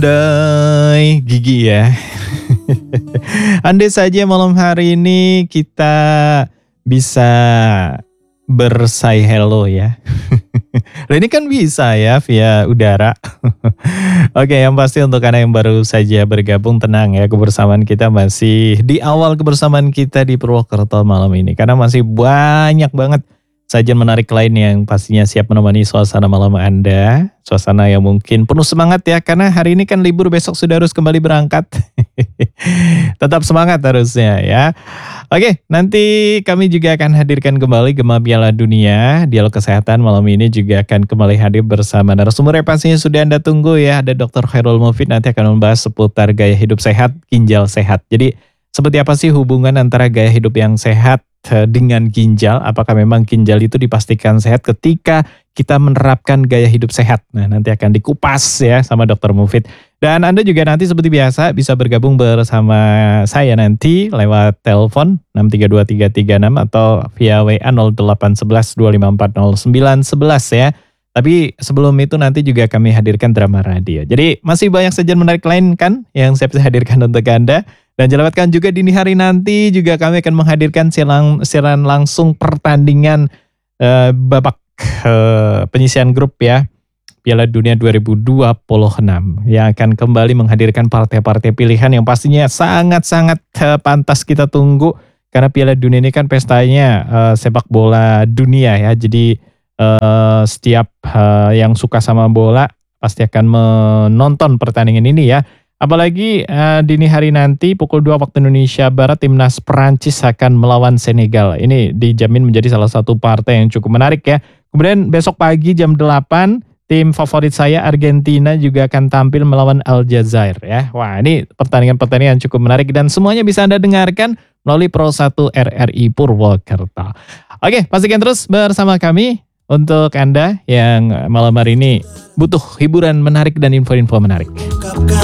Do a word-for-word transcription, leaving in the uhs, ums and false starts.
Dai gigi ya. Andai saja malam hari ini kita bisa ber-say hello ya. Nah ini kan bisa ya via udara. Oke, yang pasti untuk Anda yang baru saja bergabung, tenang ya, kebersamaan kita masih di awal kebersamaan kita di Purwokerto malam ini. Karena masih banyak banget sajian menarik lain yang pastinya siap menemani suasana malam Anda. Suasana yang mungkin penuh semangat ya, karena hari ini kan libur, besok sudah harus kembali berangkat. Tetap semangat harusnya ya. Oke, nanti kami juga akan hadirkan kembali Gema Piala Dunia. Dialog Kesehatan malam ini juga akan kembali hadir bersama narasumber yang pastinya sudah Anda tunggu ya. Ada dokter Khairul Mufid, nanti akan membahas seputar gaya hidup sehat, ginjal sehat. Jadi seperti apa sih hubungan antara gaya hidup yang sehat dengan ginjal? Apakah memang ginjal itu dipastikan sehat ketika kita menerapkan gaya hidup sehat? Nah, nanti akan dikupas ya sama dokter Mufid. Dan Anda juga nanti seperti biasa bisa bergabung bersama saya nanti lewat telepon enam tiga dua tiga tiga enam atau via W A nol delapan satu satu dua lima empat nol sembilan satu satu ya. Tapi sebelum itu nanti juga kami hadirkan drama radio. Jadi masih banyak sajian menarik lain kan yang saya bisa hadirkan untuk Anda. Dan jangan lewatkan juga dini hari nanti juga kami akan menghadirkan siaran, siaran langsung pertandingan uh, babak uh, penyisihan grup ya. Piala Dunia dua ribu dua puluh enam yang akan kembali menghadirkan partai-partai pilihan yang pastinya sangat-sangat uh, pantas kita tunggu. Karena Piala Dunia ini kan pestanya uh, sepak bola dunia ya. Jadi uh, setiap uh, yang suka sama bola pasti akan menonton pertandingan ini ya. Apalagi uh, dini hari nanti pukul dua waktu Indonesia Barat, timnas Perancis akan melawan Senegal. Ini dijamin menjadi salah satu partai yang cukup menarik ya. Kemudian besok pagi jam delapan, tim favorit saya Argentina juga akan tampil melawan Aljazair ya. Wah, ini pertandingan-pertandingan cukup menarik dan semuanya bisa Anda dengarkan melalui Pro satu R R I Purwokerto. Oke, pastikan terus bersama kami untuk Anda yang malam hari ini butuh hiburan menarik dan info-info menarik.